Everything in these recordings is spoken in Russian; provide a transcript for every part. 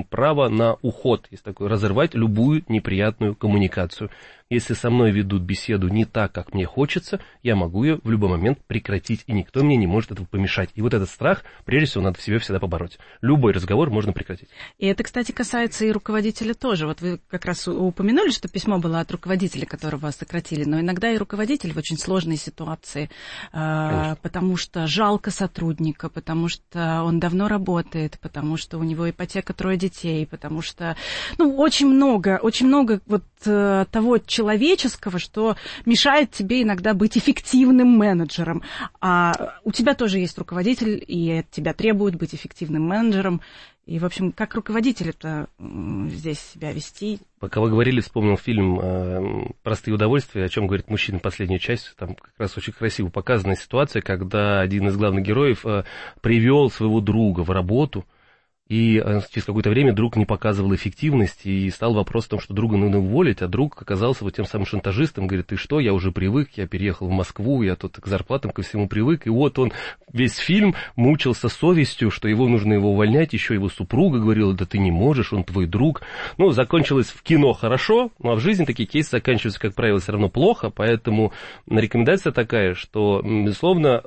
право на уход, есть такое, разорвать любую неприятную коммуникацию. Если со мной ведут беседу не так, как мне хочется, я могу ее в любой момент прекратить, и никто мне не может этого помешать. И вот этот страх, прежде всего, надо в себе всегда побороть. Любой разговор можно прекратить. И это, кстати, касается и руководителя тоже. Вот вы как раз упомянули, что письмо было от руководителя, которого сократили, но иногда и руководитель в очень сложной ситуации, потому что жалко сотрудника, потому что он давно работает, потому что у него ипотека, 3 детей, потому что, очень много вот того человеческого, что мешает тебе иногда быть эффективным менеджером. А у тебя тоже есть руководитель, и от тебя требуют быть эффективным менеджером. И, в общем, как руководителю-то здесь себя вести? Пока вы говорили, вспомнил фильм «Простые удовольствия», о чем говорит мужчина, последняя часть. Там как раз очень красиво показана ситуация, когда один из главных героев привел своего друга в работу, и через какое-то время друг не показывал эффективность, и стал вопрос о том, что друга нужно уволить, а друг оказался вот тем самым шантажистом, говорит, ты что, я уже привык, я переехал в Москву, я тут к зарплатам, ко всему привык, и вот он весь фильм мучился совестью, что нужно его увольнять, еще его супруга говорила, да ты не можешь, он твой друг. Закончилось в кино хорошо, а в жизни такие кейсы заканчиваются, как правило, все равно плохо, поэтому рекомендация такая, что, безусловно,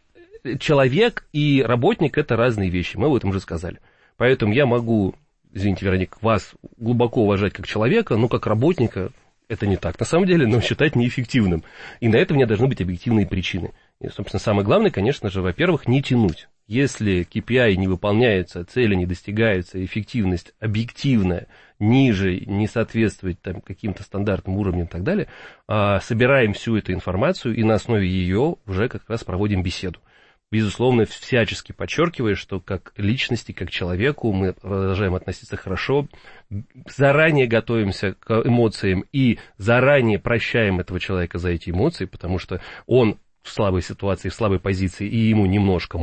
человек и работник – это разные вещи, мы об этом уже сказали. Поэтому я могу, извините, Вероника, вас глубоко уважать как человека, но как работника это не так. На самом деле, но считать неэффективным. И на это у меня должны быть объективные причины. И, собственно, самое главное, конечно же, во-первых, не тянуть. Если KPI не выполняется, цели не достигаются, эффективность объективная, ниже, не соответствует каким-то стандартным уровням и так далее, собираем всю эту информацию и на основе ее уже как раз проводим беседу. Безусловно, всячески подчеркивая, что как личности, как человеку мы продолжаем относиться хорошо, заранее готовимся к эмоциям и заранее прощаем этого человека за эти эмоции, потому что он в слабой ситуации, в слабой позиции, и ему немножко.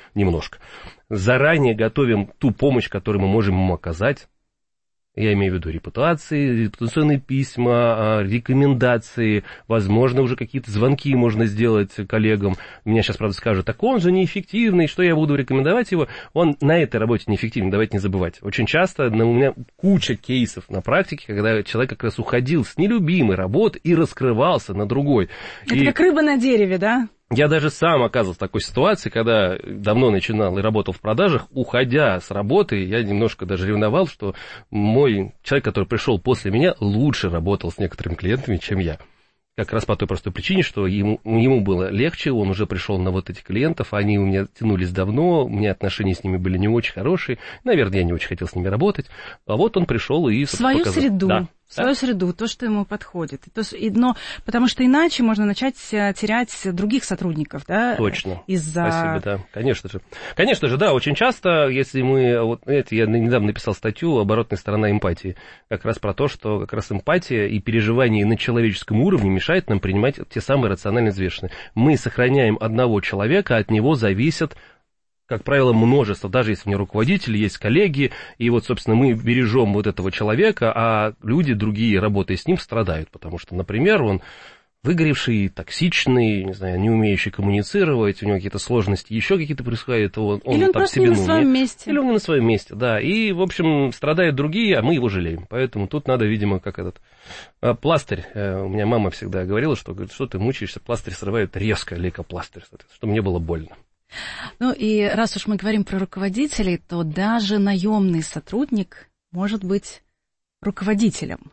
Заранее готовим ту помощь, которую мы можем ему оказать. Я имею в виду репутации, репутационные письма, рекомендации, возможно, уже какие-то звонки можно сделать коллегам. Меня сейчас, правда, скажут, так он же неэффективный, что я буду рекомендовать его? Он на этой работе неэффективный, давайте не забывать. Очень часто у меня куча кейсов на практике, когда человек как раз уходил с нелюбимой работы и раскрывался на другой. Это как рыба на дереве, да? Я даже сам оказывался в такой ситуации, когда давно начинал и работал в продажах, уходя с работы, я немножко даже ревновал, что мой человек, который пришел после меня, лучше работал с некоторыми клиентами, чем я. Как раз по той простой причине, что ему было легче, он уже пришел на вот этих клиентов, они у меня тянулись давно, у меня отношения с ними были не очень хорошие, наверное, я не очень хотел с ними работать, а вот он пришел и... Свою среду. Да. В свою среду, то, что ему подходит. Но, потому что иначе можно начать терять других сотрудников, да? Точно. Спасибо, да. Конечно же, да, очень часто, если мы... я недавно написал статью «Оборотная сторона эмпатии», как раз про то, что как раз эмпатия и переживание на человеческом уровне мешает нам принимать те самые рационально взвешенные. Мы сохраняем одного человека, от него зависит, как правило, множество, даже если у меня руководители, есть коллеги, и вот, собственно, мы бережем вот этого человека, а люди другие, работая с ним, страдают, потому что, например, он выгоревший, токсичный, не знаю, не умеющий коммуницировать, у него какие-то сложности, еще какие-то происходят, он там просто себе не на своем месте. Или он не на своем месте, да, и, в общем, страдают другие, а мы его жалеем, поэтому тут надо, видимо, как пластырь, у меня мама всегда говорила, что ты мучаешься, пластырь срывает резко, лейкопластырь, чтобы мне было больно. И раз уж мы говорим про руководителей, то даже наемный сотрудник может быть руководителем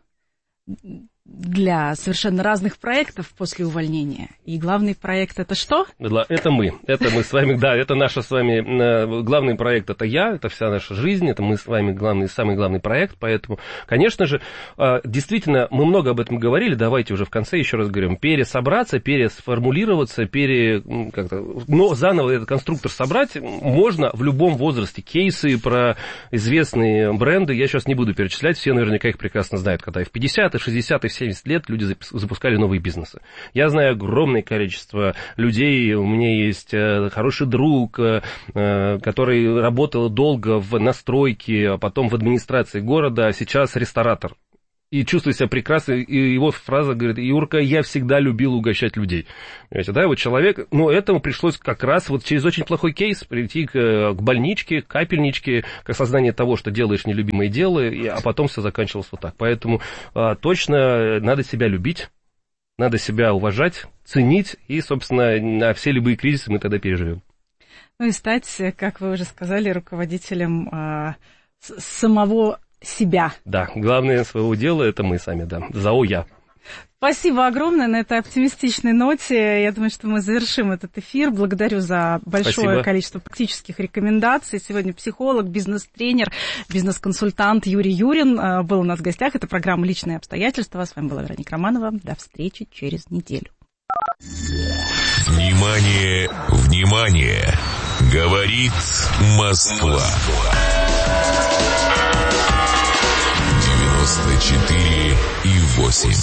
для совершенно разных проектов после увольнения. И главный проект — это что? Это мы с вами, да, это наш с вами главный проект, это это вся наша жизнь, это мы с вами самый главный проект, поэтому, конечно же, действительно, мы много об этом говорили, давайте уже в конце еще раз говорим, пересобраться, пересформулироваться, но заново этот конструктор собрать можно в любом возрасте. Кейсы про известные бренды я сейчас не буду перечислять, все наверняка их прекрасно знают, когда и в 50, и 60, и 70 лет люди запускали новые бизнесы. Я знаю огромное количество людей, у меня есть хороший друг, который работал долго в настройке, а потом в администрации города, а сейчас ресторатор. и чувствует себя прекрасно, и его фраза говорит: Юрка, я всегда любил угощать людей. Понимаете, да, вот человек, но этому пришлось как раз вот через очень плохой кейс прийти к больничке, к капельничке, к осознанию того, что делаешь нелюбимые дела, а потом все заканчивалось вот так. Поэтому точно надо себя любить, надо себя уважать, ценить, и, собственно, все любые кризисы мы тогда переживем. Ну и стать, как вы уже сказали, руководителем самого себя. Да, главное своего дела — это мы сами, да. ЗАО «Я». Спасибо огромное на этой оптимистичной ноте. Я думаю, что мы завершим этот эфир. Благодарю за большое количество практических рекомендаций. Сегодня психолог, бизнес-тренер, бизнес-консультант Юрий Юрин был у нас в гостях. Это программа «Личные обстоятельства». С вами была Вероника Романова. До встречи через неделю. Внимание, внимание! Говорит Москва. 94,8.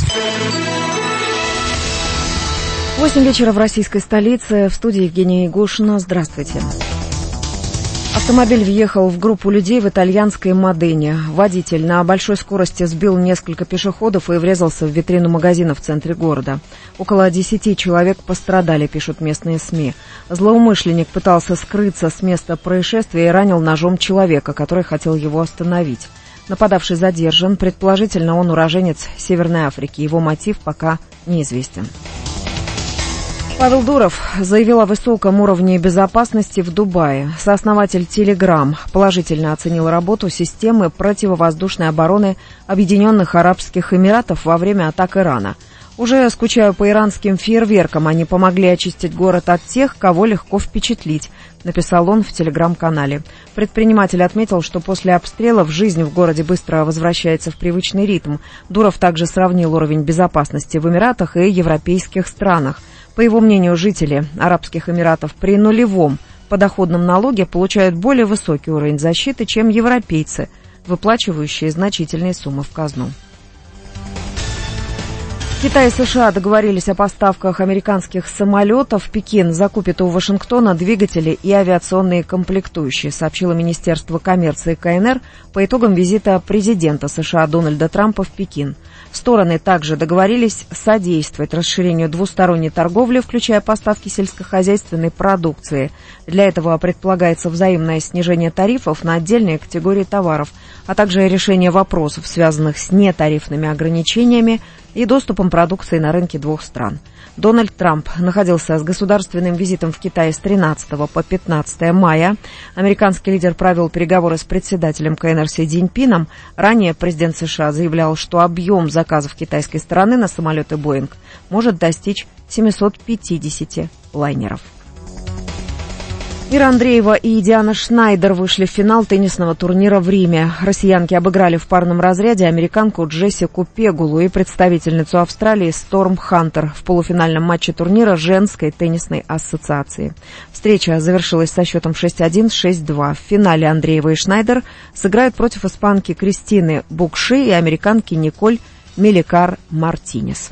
8 вечера в российской столице. В студии Евгения Егошина. Здравствуйте. Автомобиль въехал в группу людей в итальянской Модене. Водитель на большой скорости сбил несколько пешеходов и врезался в витрину магазина в центре города. Около 10 человек пострадали, пишут местные СМИ. Злоумышленник пытался скрыться с места происшествия и ранил ножом человека, который хотел его остановить. Нападавший задержан. Предположительно, он уроженец Северной Африки. Его мотив пока неизвестен. Павел Дуров заявил о высоком уровне безопасности в Дубае. Сооснователь Telegram положительно оценил работу системы противовоздушной обороны Объединенных Арабских Эмиратов во время атак Ирана. «Уже скучаю по иранским фейерверкам. Они помогли очистить город от тех, кого легко впечатлить», — написал он в телеграм-канале. Предприниматель отметил, что после обстрелов жизнь в городе быстро возвращается в привычный ритм. Дуров также сравнил уровень безопасности в Эмиратах и европейских странах. По его мнению, жители Арабских Эмиратов при нулевом подоходном налоге получают более высокий уровень защиты, чем европейцы, выплачивающие значительные суммы в казну. Китай и США договорились о поставках американских самолетов. Пекин закупит у Вашингтона двигатели и авиационные комплектующие, сообщило Министерство коммерции КНР по итогам визита президента США Дональда Трампа в Пекин. Стороны также договорились содействовать расширению двусторонней торговли, включая поставки сельскохозяйственной продукции. Для этого предполагается взаимное снижение тарифов на отдельные категории товаров, а также решение вопросов, связанных с нетарифными ограничениями и доступом продукции на рынки двух стран. Дональд Трамп находился с государственным визитом в Китае с 13 по 15 мая. Американский лидер провел переговоры с председателем КНР Си Цзиньпином. Ранее президент США заявлял, что объем заказов китайской стороны на самолеты «Боинг» может достичь 750 лайнеров. Ира Андреева и Диана Шнайдер вышли в финал теннисного турнира в Риме. Россиянки обыграли в парном разряде американку Джессику Пегулу и представительницу Австралии Сторм Хантер в полуфинальном матче турнира женской теннисной ассоциации. Встреча завершилась со счетом 6-1, 6-2. В финале Андреева и Шнайдер сыграют против испанки Кристины Букши и американки Николь Меликар-Мартинес.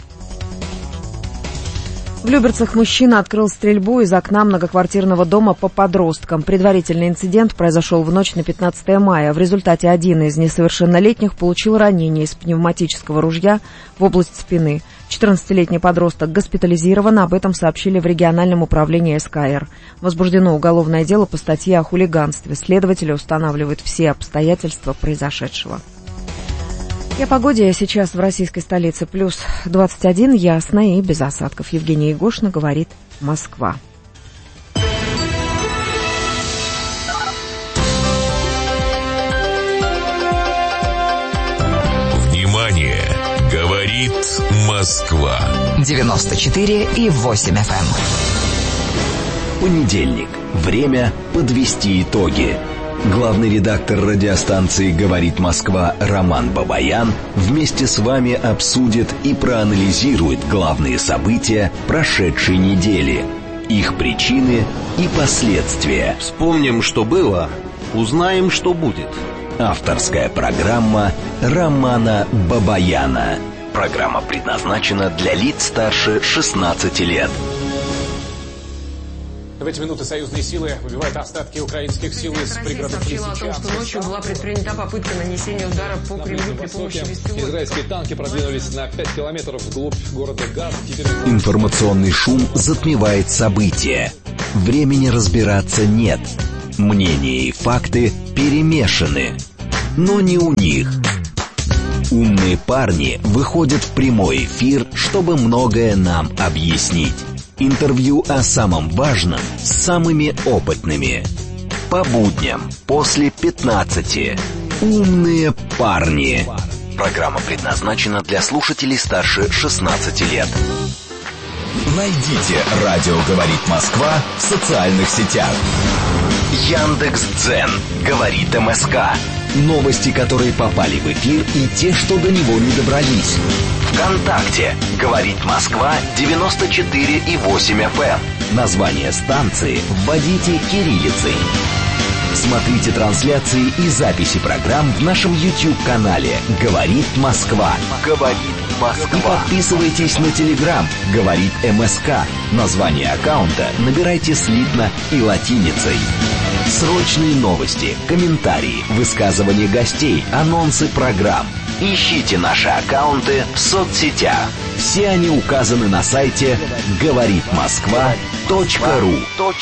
В Люберцах мужчина открыл стрельбу из окна многоквартирного дома по подросткам. Предварительный инцидент произошел в ночь на 15 мая. В результате один из несовершеннолетних получил ранение из пневматического ружья в область спины. 14-летний подросток госпитализирован, об этом сообщили в региональном управлении СКР. Возбуждено уголовное дело по статье о хулиганстве. Следователи устанавливают все обстоятельства произошедшего. И о погоде сейчас в российской столице плюс 21, ясно и без осадков. Евгения Егошина, говорит Москва. Внимание! Говорит Москва. 94,8 FM. Понедельник. Время подвести итоги. Главный редактор радиостанции «Говорит Москва» Роман Бабаян вместе с вами обсудит и проанализирует главные события прошедшей недели, их причины и последствия. Вспомним, что было, узнаем, что будет. Авторская программа Романа Бабаяна. Программа предназначена для лиц старше 16 лет. В эти минуты союзные силы выбивают остатки украинских сил из пригородов сообщила о том, что ночью была предпринята попытка нанесения удара по Кремлю при помощи беспилотников. Израильские танки продвинулись на 5 километров вглубь города Газ. Информационный шум затмевает события. Времени разбираться нет. Мнения и факты перемешаны. Но не у них. Умные парни выходят в прямой эфир, чтобы многое нам объяснить. Интервью о самом важном с самыми опытными. По будням после 15. Умные парни. Программа предназначена для слушателей старше 16 лет. Найдите «Радио говорит Москва» в социальных сетях. Яндекс.Дзен говорит МСК. Новости, которые попали в эфир, и те, что до него не добрались. ВКонтакте говорит Москва 94,8 FM. Название станции вводите кириллицей. Смотрите трансляции и записи программ в нашем YouTube-канале «Говорит Москва». «Говорит Москва». И подписывайтесь на Telegram «Говорит МСК». Название аккаунта набирайте слитно и латиницей. Срочные новости, комментарии, высказывания гостей, анонсы программ. Ищите наши аккаунты в соцсетях. Все они указаны на сайте говоритмосква.ру.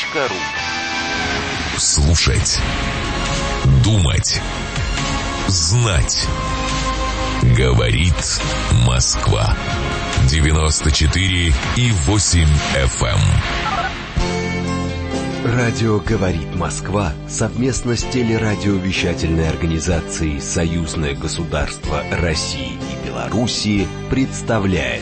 Слушать, думать, знать. Говорит Москва. 94,8 FM. Радио «Говорит Москва» совместно с телерадиовещательной организацией «Союзное государство России и Белоруссии» представляет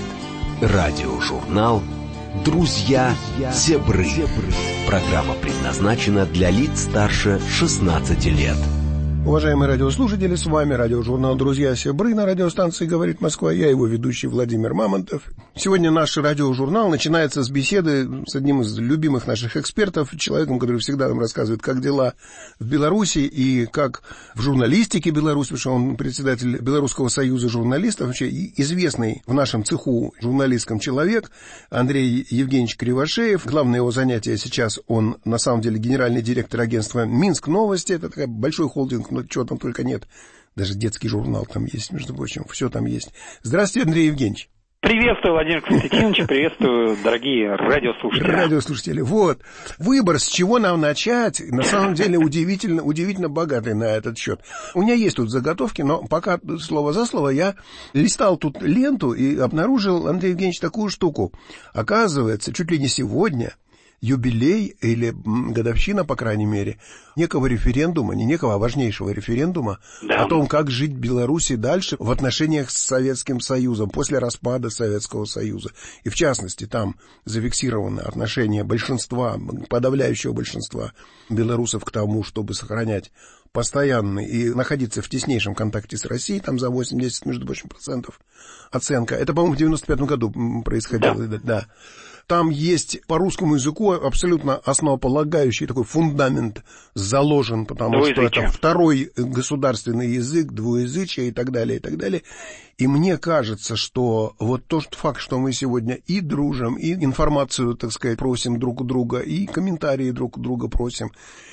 радиожурнал «Друзья Зебры». Программа предназначена для лиц старше 16 лет. Уважаемые радиослушатели, с вами радиожурнал «Друзья Зебры» на радиостанции «Говорит Москва». Я его ведущий Владимир Мамонтов. Сегодня наш радиожурнал начинается с беседы с одним из любимых наших экспертов, человеком, который всегда нам рассказывает, как дела в Беларуси и как в журналистике Беларуси, потому что он председатель Белорусского союза журналистов, вообще известный в нашем цеху журналистском человек, Андрей Евгеньевич Кривошеев. Главное его занятие сейчас, он на самом деле генеральный директор агентства «Минск Новости». Это такой большой холдинг, но чего там только нет. Даже детский журнал там есть, между прочим, все там есть. Здравствуйте, Андрей Евгеньевич. Приветствую, Владимир Константинович, приветствую, дорогие радиослушатели. Радиослушатели, вот. Выбор, с чего нам начать, на самом деле удивительно богатый на этот счет. У меня есть тут заготовки, но пока слово за слово я листал тут ленту и обнаружил, Андрей Евгеньевич, такую штуку. Оказывается, чуть ли не сегодня юбилей или годовщина, по крайней мере, некого референдума, не некого, а важнейшего референдума, да, о том, как жить в Беларуси дальше в отношениях с Советским Союзом, после распада Советского Союза. И в частности, там зафиксировано отношение большинства, подавляющего большинства белорусов к тому, чтобы сохранять постоянный и находиться в теснейшем контакте с Россией, там за 80, между прочим, процентов оценка. Это, по-моему, в 95 году происходило, да. Там есть по русскому языку абсолютно основополагающий такой фундамент заложен, потому что это второй государственный язык, двуязычие и так далее, и так далее. И мне кажется, что вот тот факт, что мы сегодня и дружим, и информацию, так сказать, просим друг у друга, и комментарии друг у друга просим,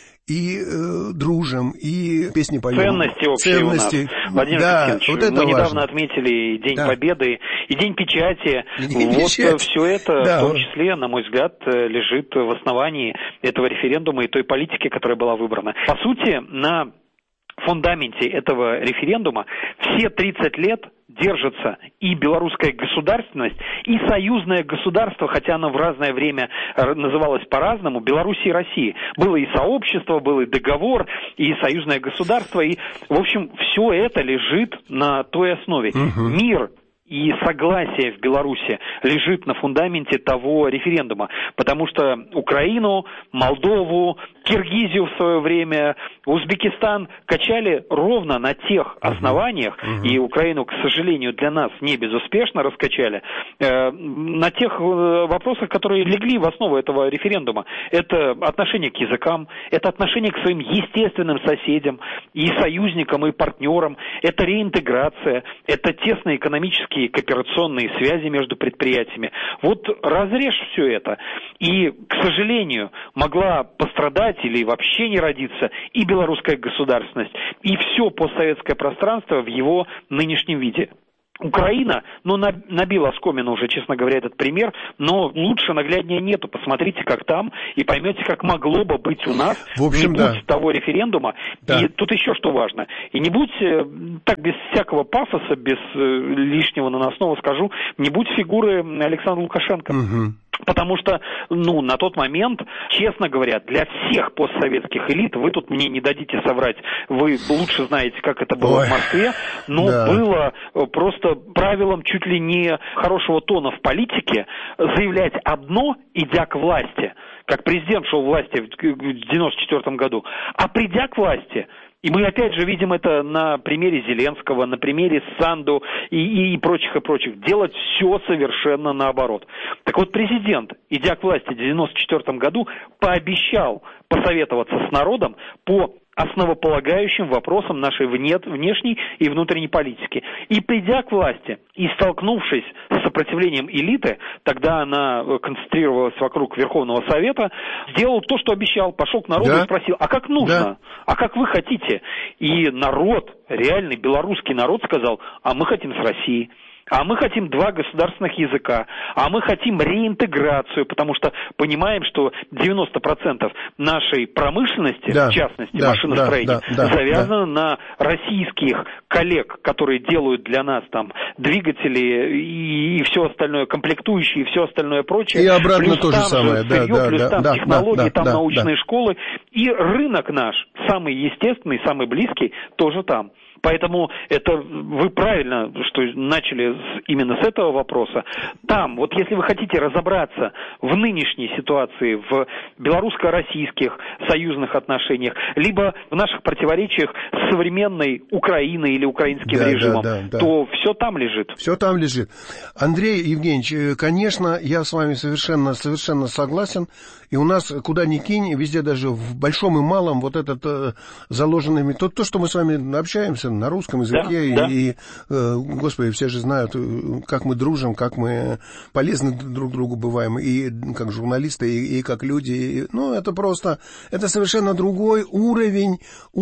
и дружим, и песни поем. Ценности общие у нас. Владимир Константинович, вот мы недавно отметили День Победы и День печати. Все это, в том числе, на мой взгляд, лежит в основании этого референдума и той политики, которая была выбрана. По сути, на фундаменте этого референдума все 30 лет держится и белорусская государственность, и союзное государство, хотя оно в разное время называлось по-разному, Беларуси и России. Было и сообщество, был и договор, и союзное государство, и, в общем, все это лежит на той основе. Мир и согласие в Беларуси лежит на фундаменте того референдума, потому что Украину, Молдову, Киргизию в свое время, Узбекистан качали ровно на тех основаниях, и Украину, к сожалению, для нас не безуспешно раскачали, на тех вопросах, которые легли в основу этого референдума. Это отношение к языкам, это отношение к своим естественным соседям, и союзникам, и партнерам, это реинтеграция, это тесные экономические и кооперационные связи между предприятиями. Вот разрежь все это. И, к сожалению, могла пострадать или вообще не родиться и белорусская государственность, и все постсоветское пространство в его нынешнем виде. Украина, набила оскомину уже, честно говоря, этот пример, но лучше нагляднее нету. Посмотрите, как там, и поймете, как могло бы быть у нас, в общем, не будь того референдума. Да. И тут еще что важно. И не будь, так без всякого пафоса, без лишнего наносного скажу, не будь фигуры Александра Лукашенко. Угу. Потому что, на тот момент, честно говоря, для всех постсоветских элит, вы тут мне не дадите соврать, вы лучше знаете, как это было в Москве, но было просто правилом чуть ли не хорошего тона в политике заявлять одно, идя к власти, как президент шел к власти в 1994 году, а придя к власти... И мы опять же видим это на примере Зеленского, на примере Санду и прочих. Делать все совершенно наоборот. Так вот, президент, идя к власти в 1994 году, пообещал посоветоваться с народом по основополагающим вопросам нашей внешней и внутренней политики. И придя к власти и столкнувшись с сопротивлением элиты, тогда она концентрировалась вокруг Верховного Совета, сделал то, что обещал, пошел к народу и спросил, а как нужно, а как вы хотите? И народ, реальный белорусский народ сказал, а мы хотим с Россией. А мы хотим 2 государственных языка, а мы хотим реинтеграцию, потому что понимаем, что 90% нашей промышленности, в частности машиностроения, завязано на российских коллег, которые делают для нас там двигатели и все остальное, комплектующие и все остальное прочее. И обратно плюс то же самое. Плюс там технологии, там научные школы. И рынок наш, самый естественный, самый близкий, тоже там. Поэтому это вы правильно, что начали именно с этого вопроса. Там, вот если вы хотите разобраться в нынешней ситуации, в белорусско-российских союзных отношениях, либо в наших противоречиях с современной Украиной или украинским режимом, то все там лежит. Все там лежит. Андрей Евгеньевич, конечно, я с вами совершенно согласен. И у нас, куда ни кинь, везде, даже в большом и малом, вот этот заложенный... То, что мы с вами общаемся на русском языке, Господи, все же знают, как мы дружим, как мы полезны друг другу бываем, и как журналисты, и как люди. Это просто... Это совершенно другой уровень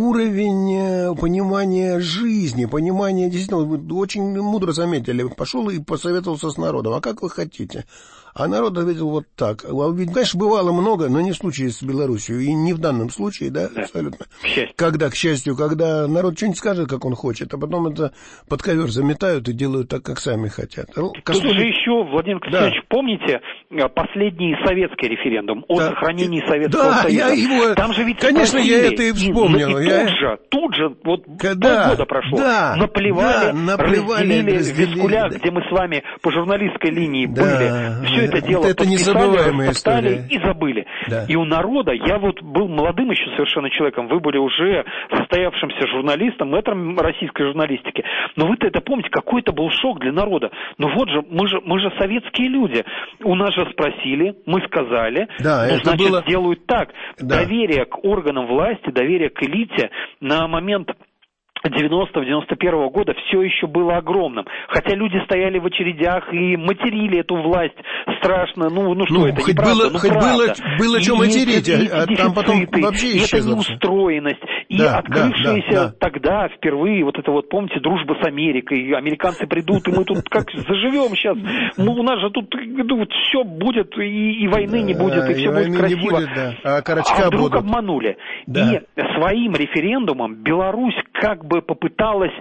понимания жизни, понимания... Действительно, вы очень мудро заметили. Пошел и посоветовался с народом. А как вы хотите? А народ ответил вот так. Ведь, конечно, бывало много, но не в случае с Белоруссией. И не в данном случае, абсолютно. К счастью, когда народ что-нибудь скажет, как он хочет, а потом это под ковер заметают и делают так, как сами хотят. Тут же еще, Владимир Константинович, помните последний советский референдум о сохранении Советского Союза? Там же ведь конечно, я это и вспомнил. Тут же, полгода прошло, наплевали, разделили в Вискулях, где мы с вами по журналистской линии были. Все это дело подписали, растоптали и забыли. И у народа, я был молодым еще совершенно человеком, вы были уже состоявшимся журналистом, мэтром российской журналистики. Но вы-то это помните, какой это был шок для народа. Вот же, мы же советские люди. У нас же спросили, мы сказали, значит, делают так. Доверие к органам власти, доверие к элите на момент 90-91 года все еще было огромным. Хотя люди стояли в очередях и материли эту власть страшно. Что это, неправда. Было что материть, там потом вообще исчезло. Это неустроенность. И открывшаяся тогда впервые помните, дружба с Америкой. Американцы придут, и мы тут как заживем сейчас. У нас же тут все будет, и войны не будет, и все будет красиво. А вдруг обманули. И своим референдумом Беларусь как бы попыталась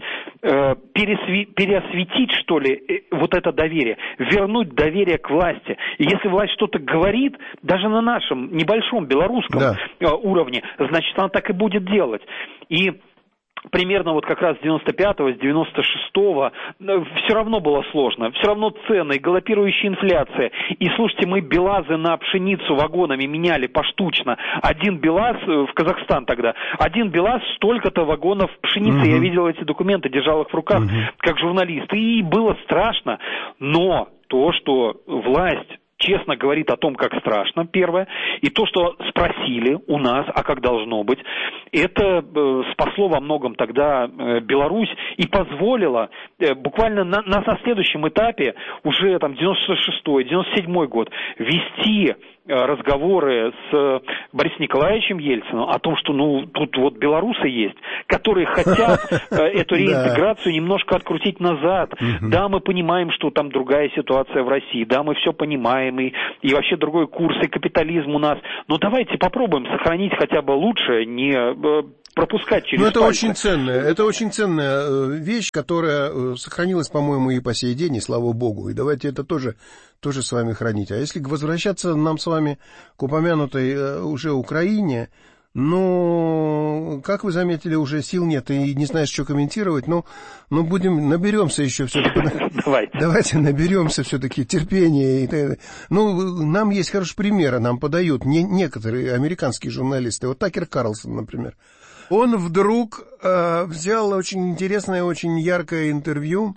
переосветить, что ли, вот это доверие, вернуть доверие к власти. И если власть что-то говорит, даже на нашем небольшом белорусском уровне, значит, она так и будет делать. И примерно как раз с 95-го, с 96-го все равно было сложно, все равно цены, галопирующая инфляция. И слушайте, мы БелАЗы на пшеницу вагонами меняли поштучно. Один БелАЗ, в Казахстан тогда, один БелАЗ столько-то вагонов пшеницы. Я видел эти документы, держал их в руках как журналист. И было страшно, но то, что власть честно говорит о том, как страшно, первое. И то, что спросили у нас, а как должно быть, это спасло во многом тогда Беларусь и позволило буквально на следующем этапе, уже там 96-й, 97-й год, вести разговоры с Борисом Николаевичем Ельциным о том, что тут вот белорусы есть, которые хотят эту реинтеграцию немножко открутить назад. Да, мы понимаем, что там другая ситуация в России, да, мы все понимаем, и вообще другой курс, и капитализм у нас, но давайте попробуем сохранить хотя бы лучшее, не пропускать через это пальцы. Это очень ценная вещь, которая сохранилась, по-моему, и по сей день, и слава богу. И давайте это тоже с вами хранить. А если возвращаться нам с вами к упомянутой уже Украине, как вы заметили, уже сил нет и не знаешь, что комментировать, наберемся еще все-таки. Давайте наберемся все-таки терпения. Нам есть хороший пример, нам подают некоторые американские журналисты. Вот Такер Карлсон, например. Он вдруг взял очень интересное, очень яркое интервью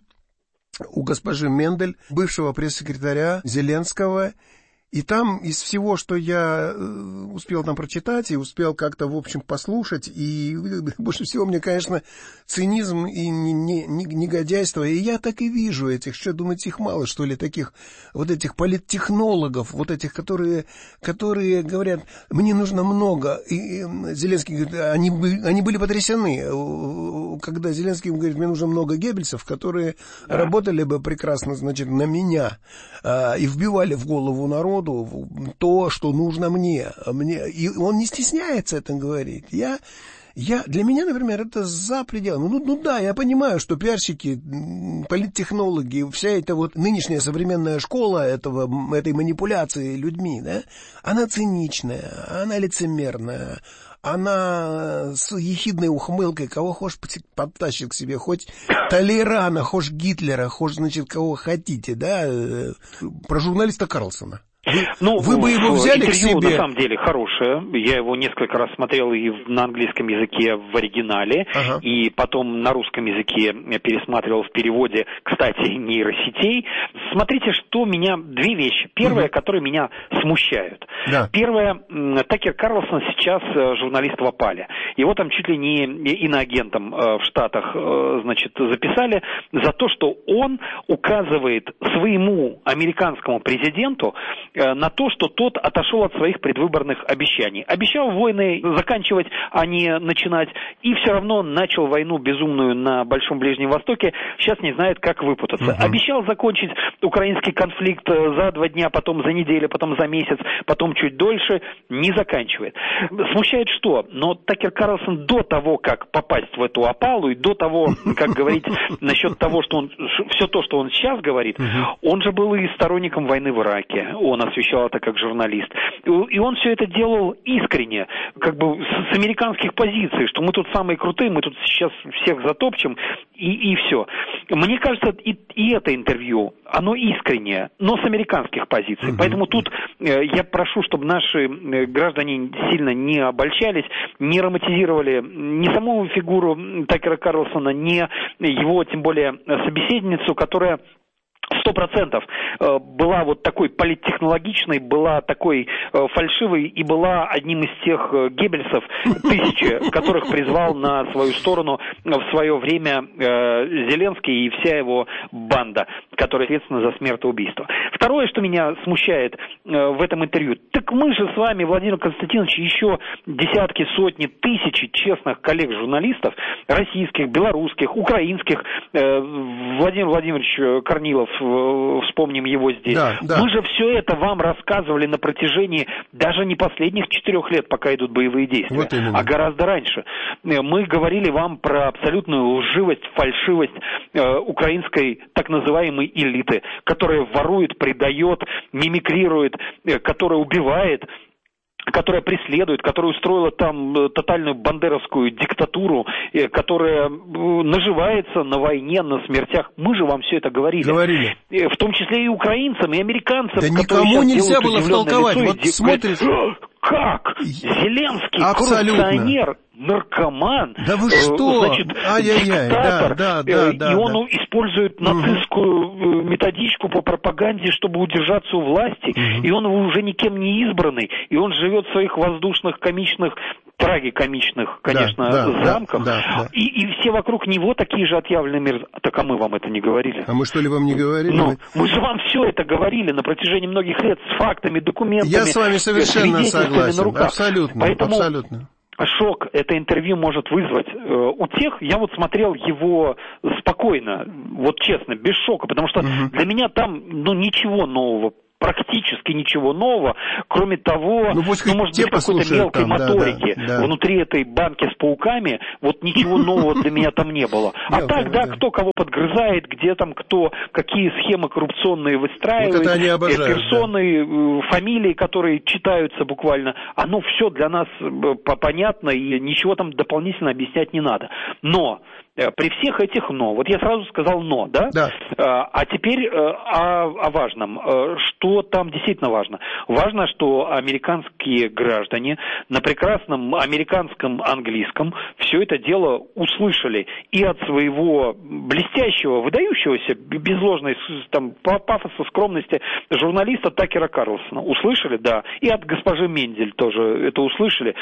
у госпожи Мендель, бывшего пресс-секретаря Зеленского. И там из всего, что я успел там прочитать и успел как-то, в общем, послушать, и больше всего мне, конечно, цинизм и негодяйство. И я так и вижу этих, что, думаете, их мало, что ли, таких вот этих политтехнологов, вот этих, которые говорят, мне нужно много. И Зеленский говорит, они были потрясены, когда Зеленский говорит, мне нужно много Геббельсов, которые работали бы прекрасно, значит, на меня и вбивали в голову народу то, что нужно мне. И он не стесняется это говорить. Для меня, например, это за пределами. Да, я понимаю, что пиарщики, политтехнологи, вся эта вот нынешняя современная школа этой манипуляции людьми, да, она циничная, она лицемерная, она с ехидной ухмылкой, кого хочешь подтащит к себе, хоть Толерана, хоть Гитлера, хоть, значит, кого хотите, да, про журналиста Карлсона. Вы бы его взяли к себе? Интервью, на самом деле, хорошее. Я его несколько раз смотрел и на английском языке в оригинале, и потом на русском языке пересматривал в переводе, кстати, нейросетей. Смотрите, что меня... Две вещи. Первое, которые меня смущают. Да. Первое, Такер Карлсон сейчас журналист в опале. Его там чуть ли не иноагентом в Штатах, значит, записали за то, что он указывает своему американскому президенту на то, что тот отошел от своих предвыборных обещаний. Обещал войны заканчивать, а не начинать, и все равно начал войну безумную на Большом Ближнем Востоке, сейчас не знает, как выпутаться. Обещал закончить украинский конфликт за 2 дня, потом за неделю, потом за месяц, потом чуть дольше, не заканчивает. Смущает что? Но Такер Карлсон до того, как попасть в эту опалу, и до того, как говорить насчет того, что он, все то, что он сейчас говорит, он же был и сторонником войны в Ираке, он освещал это как журналист. И он все это делал искренне, как бы с американских позиций, что мы тут самые крутые, мы тут сейчас всех затопчем, и все. Мне кажется, и это интервью, оно искреннее, но с американских позиций. Поэтому тут я прошу, чтобы наши граждане сильно не обольщались, не романтизировали ни саму фигуру Такера Карлсона, ни его, тем более, собеседницу, которая 100% была вот такой политтехнологичной, была такой фальшивой и была одним из тех Геббельсов, 1000, которых призвал на свою сторону в свое время Зеленский и вся его банда, которая ответственна за смертоубийство. Второе, что меня смущает в этом интервью, так мы же с вами, Владимир Константинович, еще десятки, сотни, тысячи честных коллег-журналистов, российских, белорусских, украинских, Владимир Владимирович Корнилов, вспомним его здесь. Да. Мы же все это вам рассказывали на протяжении даже не последних 4 лет, пока идут боевые действия, вот а гораздо раньше. Мы говорили вам про абсолютную лживость, фальшивость украинской так называемой элиты, которая ворует, предает, мимикрирует, которая убивает, которая преследует, которая устроила там тотальную бандеровскую диктатуру, которая наживается на войне, на смертях. Мы же вам все это говорили. В том числе и украинцам, и американцам. Да никому нельзя было втолковать. Вот смотришь... Как? Зеленский, коррупционер, наркоман, да вы что? Значит, диктатор, и он использует нацистскую методичку по пропаганде, чтобы удержаться у власти, и он уже никем не избранный, и он живет в своих воздушных комичных, трагикомичных, конечно, замках, и все вокруг него такие же отъявленные мерзавцы. Так, а мы вам это не говорили? А мы что ли вам не говорили? Мы же вам все это говорили на протяжении многих лет с фактами, документами. Я с вами совершенно согласен. Абсолютно. Поэтому абсолютно. Шок это интервью может вызвать у тех, я вот смотрел его спокойно, вот честно, без шока, потому что для меня там, ничего нового, практически ничего нового, кроме того, может быть, какой-то мелкой моторики внутри этой банки с пауками, вот ничего нового для меня там не было. А так, кто кого подгрызает, где там кто, какие схемы коррупционные выстраивает, персоны, фамилии, которые читаются буквально, оно все для нас понятно, и ничего там дополнительно объяснять не надо. Но при всех этих «но», вот я сразу сказал «но», да? А теперь о важном. Что там действительно важно? Важно, что американские граждане на прекрасном американском английском все это дело услышали и от своего блестящего, выдающегося, без ложной там, пафоса, скромности журналиста Такера Карлсона. Услышали, да. И от госпожи Мендель тоже это услышали.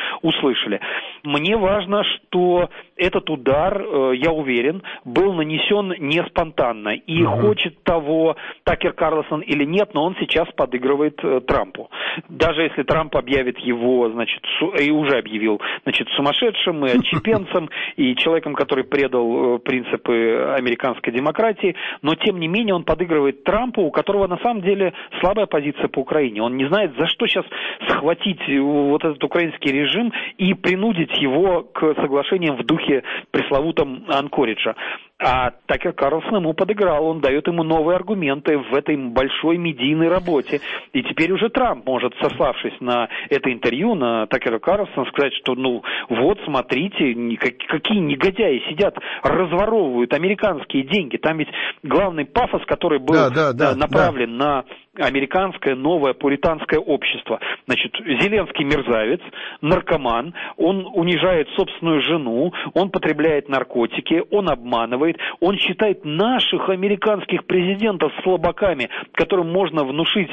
Мне важно, что этот удар, я уверен, был нанесен не спонтанно. И хочет того Такер Карлсон или нет, но он сейчас подыгрывает Трампу. Даже если Трамп объявит его, и уже объявил, сумасшедшим, и отщепенцем, и человеком, который предал принципы американской демократии, но тем не менее он подыгрывает Трампу, у которого на самом деле слабая позиция по Украине. Он не знает, за что сейчас схватить вот этот украинский режим и принудить его к соглашениям в духе пресловутом Анкориджа. А Такер Карлсон ему подыграл, он дает ему новые аргументы в этой большой медийной работе. И теперь уже Трамп может, сославшись на это интервью, на Такера Карлсона, сказать, что вот, смотрите, какие негодяи сидят, разворовывают американские деньги. Там ведь главный пафос, который был направлен на американское новое пуританское общество. Зеленский мерзавец, наркоман, он унижает собственную жену, он потребляет наркотики, он обманывает, он считает наших американских президентов слабаками, которым можно внушить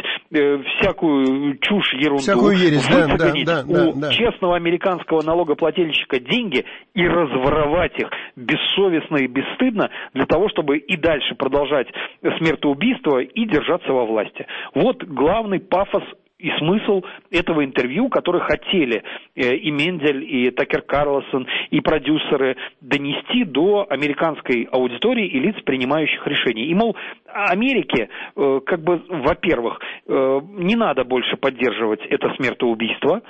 всякую чушь, ерунду, всякую ересь, у честного американского налогоплательщика деньги и разворовать их бессовестно и бесстыдно для того, чтобы и дальше продолжать смертоубийство и держаться во власти. Вот главный пафос и смысл этого интервью, который хотели и Мендель, и Такер Карлсон, и продюсеры донести до американской аудитории и лиц, принимающих решения. И, мол, Америке, во-первых, не надо больше поддерживать это смертоубийство,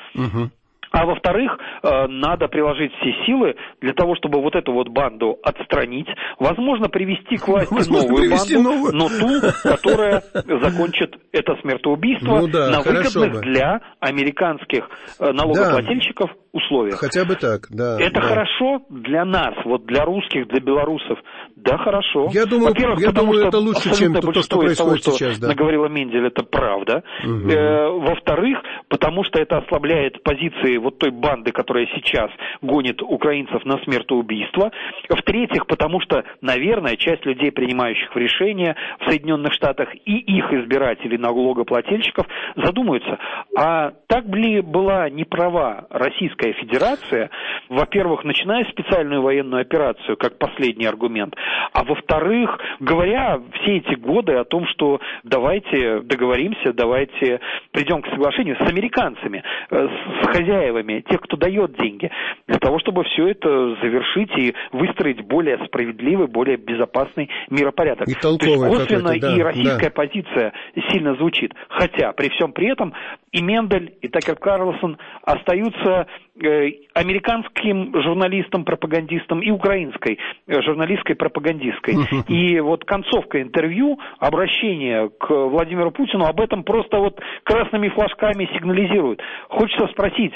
а во-вторых, надо приложить все силы для того, чтобы вот эту вот банду отстранить, возможно, привести к власти новую банду, но ту, которая закончит это смертоубийство на выгодных для американских налогоплательщиков условиях. Хотя бы так, да. Это хорошо для нас, вот для русских, для белорусов. Да, хорошо. Я думаю, это лучше, чем то, что происходит сейчас. Да. Наговорила Мендель, это правда. Во-вторых, потому что это ослабляет позиции вот той банды, которая сейчас гонит украинцев на смертоубийство. В-третьих, потому что, наверное, часть людей, принимающих решения в Соединенных Штатах, и их избирателей, налогоплательщиков, задумаются, а так ли была не права Российская Федерация, во-первых, начиная специальную военную операцию, как последний аргумент, а во-вторых, говоря все эти годы о том, что давайте договоримся, давайте придем к соглашению с американцами, с хозяевами, тех, кто дает деньги, для того, чтобы все это завершить и выстроить более справедливый, более безопасный миропорядок. И толковый. То есть косвенно и российская позиция сильно звучит. Хотя при всем при этом и Мендель, и Такер Карлсон остаются американским журналистом, пропагандистом и украинской журналисткой, пропагандисткой. И вот концовка интервью, обращение к Владимиру Путину об этом просто вот красными флажками сигнализирует. Хочется спросить,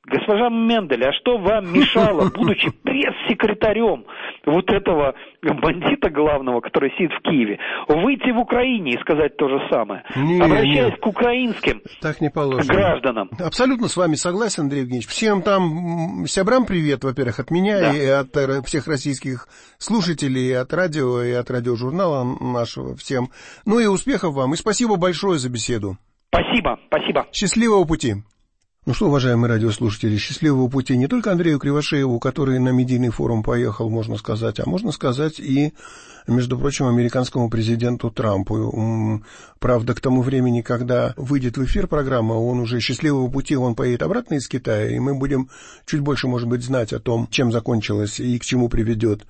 Госпожа Мендель, а что вам мешало, будучи пресс-секретарем вот этого бандита главного, который сидит в Киеве, выйти в Украине и сказать то же самое, обращаясь к украинским так не гражданам? Абсолютно с вами согласен, Андрей Евгеньевич. Всем там сябрам привет, во-первых, от меня и от всех российских слушателей, и от радио, и от радиожурнала нашего всем. Ну и успехов вам, и спасибо большое за беседу. Спасибо, спасибо. Счастливого пути. Ну что, уважаемые радиослушатели, счастливого пути не только Андрею Кривошееву, который на медийный форум поехал, можно сказать, а можно сказать и, между прочим, американскому президенту Трампу. Правда, к тому времени, когда выйдет в эфир программа, он уже счастливого пути, он поедет обратно из Китая, и мы будем чуть больше, может быть, знать о том, чем закончилась и к чему приведет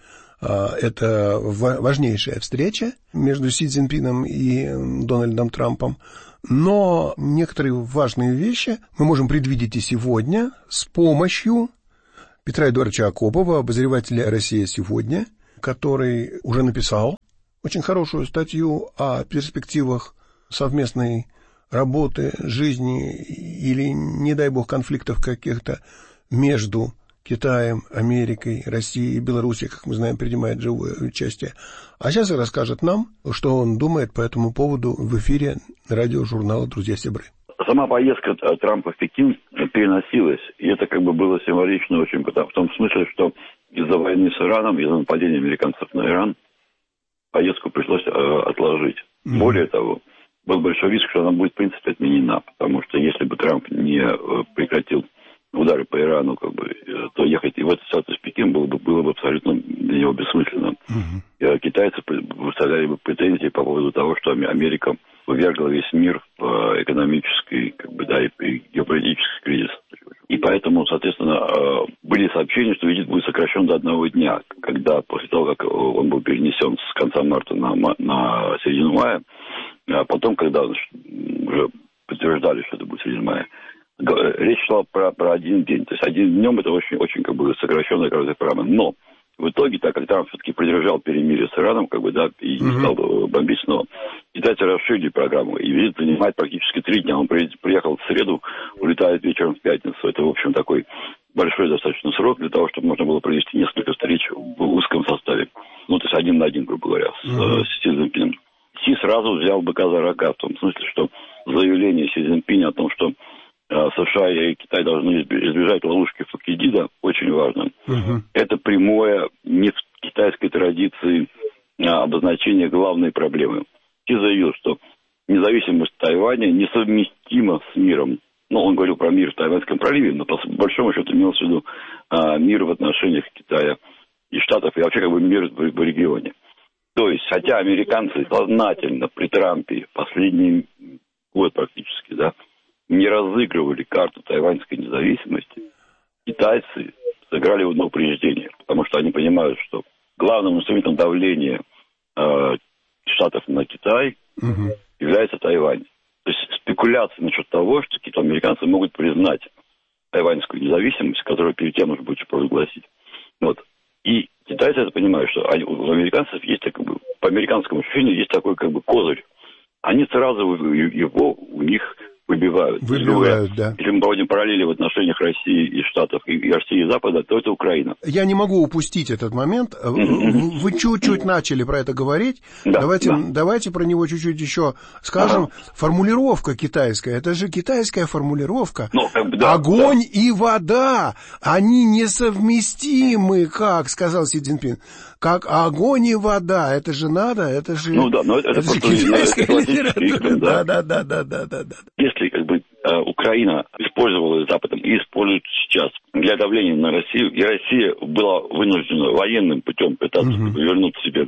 эта важнейшая встреча между Си Цзиньпином и Дональдом Трампом. Но некоторые важные вещи мы можем предвидеть и сегодня с помощью Петра Эдуардовича Акопова, обозревателя «Россия сегодня», который уже написал очень хорошую статью о перспективах совместной работы, жизни или, не дай бог, конфликтов каких-то между Китаем, Америкой, Россией и Белоруссией, как мы знаем, принимает живое участие. А сейчас и расскажет нам, что он думает по этому поводу в эфире радиожурнала «Друзья-сябры». Сама поездка Трампа в Пекин переносилась, и это как бы было символично очень, в том смысле, что из-за войны с Ираном, из-за нападения американцев на Иран, поездку пришлось отложить. Более того, был большой риск, что она будет, в принципе, отменена, потому что если бы Трамп не прекратил удары по Ирану, то ехать и в эту ситуацию в Пекин было бы абсолютно для него бессмысленно. Китайцы выставляли бы претензии по поводу того, что Америка увергла весь мир в экономический, и геополитический кризис. И поэтому, соответственно, были сообщения, что визит будет сокращен до 1 дня, когда после того, как он был перенесен с конца марта на середину мая, а потом, когда уже подтверждали, что это будет середина мая, речь шла про 1 день. То есть 1 днем это очень сокращенная короткая программа. Но в итоге, так как Трамп все-таки придержал перемирие с Ираном, и не стал бомбить снова, китайцы расширили программу. И визит занимает практически 3 дня. Он приехал в среду, улетает вечером в пятницу. Это, в общем, такой большой достаточно срок для того, чтобы можно было провести несколько встреч в узком составе. То есть 1 на 1, грубо говоря, с Си Цзиньпином. Си сразу взял быка за рога, в том смысле, что заявление Си Цзиньпиня о том, что США и Китай должны избежать ловушки Фукидида, очень важно. Это прямое, не в китайской традиции, обозначение главной проблемы. Си заявил, что независимость Тайваня несовместима с миром. Он говорил про мир в Тайваньском проливе, но по большому счету имелось в виду мир в отношениях Китая и Штатов, и вообще мир в регионе. То есть, хотя американцы сознательно при Трампе последний год практически, не разыгрывали карту тайваньской независимости, китайцы сыграли на упреждение, потому что они понимают, что главным инструментом давления Штатов на Китай является Тайвань. То есть спекуляции насчет того, что американцы могут признать тайваньскую независимость, которую перед тем нужно будет провозгласить. И китайцы это понимают, что у американцев есть, по американскому ощущению, есть такой козырь. Они сразу его у них выбивают, да. Если мы проводим параллели в отношениях России и Штатов, и России и Запада, то это Украина. Я не могу упустить этот момент. Вы чуть-чуть начали про это говорить. Давайте про него чуть-чуть еще скажем. Формулировка китайская. Это же китайская формулировка. Огонь и вода. Они несовместимы, как сказал Си Цзиньпин. Как огонь и вода. Это же надо. Это же, это же китайская литература. Да. Если Украина использовала Западом и использует сейчас для давления на Россию, и Россия была вынуждена военным путем пытаться вернуть себе,